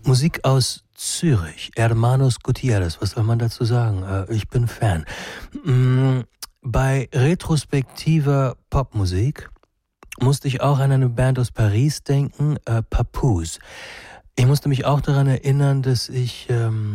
Musik aus Zürich, Hermanos Gutierrez, was soll man dazu sagen? Ich bin Fan. Bei retrospektiver Popmusik musste ich auch an eine Band aus Paris denken, Papoose. Ich musste mich auch daran erinnern, dass ich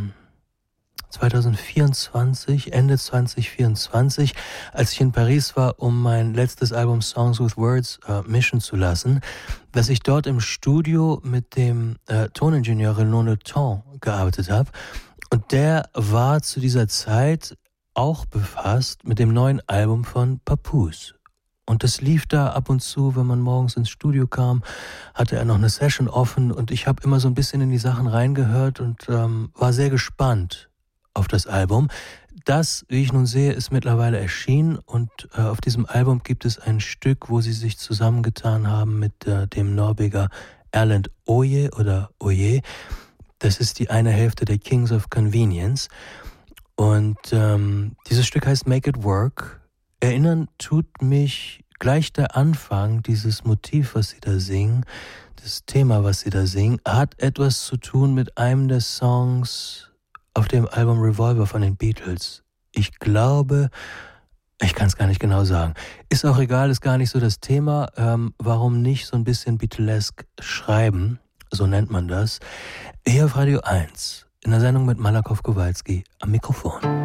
2024, Ende 2024, als ich in Paris war, um mein letztes Album Songs with Words mischen zu lassen, dass ich dort im Studio mit dem Toningenieur Renaud Notton gearbeitet habe. Und der war zu dieser Zeit auch befasst mit dem neuen Album von Papoose. Und das lief da ab und zu, wenn man morgens ins Studio kam, hatte er noch eine Session offen und ich habe immer so ein bisschen in die Sachen reingehört und war sehr gespannt auf das Album. Das, wie ich nun sehe, ist mittlerweile erschienen und auf diesem Album gibt es ein Stück, wo sie sich zusammengetan haben mit dem Norweger Erlend Oye oder Oye. Das ist die eine Hälfte der Kings of Convenience. Und dieses Stück heißt Make It Work. Erinnern tut mich gleich der Anfang, dieses Motiv, was sie da singen, das Thema, was sie da singen, hat etwas zu tun mit einem der Songs auf dem Album Revolver von den Beatles. Ich glaube, ich kann es gar nicht genau sagen. Ist auch egal, ist gar nicht so das Thema. Warum nicht so ein bisschen Beatlesque schreiben? So nennt man das. Hier auf Radio 1, in der Sendung mit Malakow Kowalski am Mikrofon.